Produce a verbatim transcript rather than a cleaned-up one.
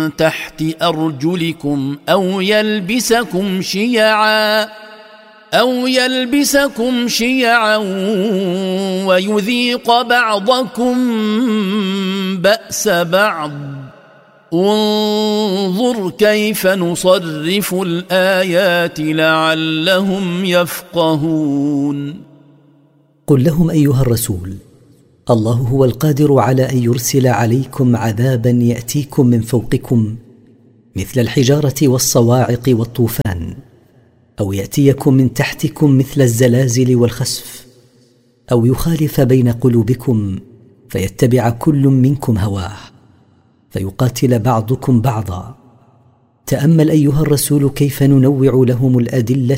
تحت أرجلكم أو يلبسكم شيعا أو يلبسكم شيعا ويذيق بعضكم بأس بعض انظر كيف نصرف الآيات لعلهم يفقهون. قل لهم أيها الرسول: الله هو القادر على أن يرسل عليكم عذابا يأتيكم من فوقكم مثل الحجارة والصواعق والطوفان، أو يأتيكم من تحتكم مثل الزلازل والخسف، أو يخالف بين قلوبكم فيتبع كل منكم هواه فيقاتل بعضكم بعضا. تأمل أيها الرسول كيف ننوع لهم الأدلة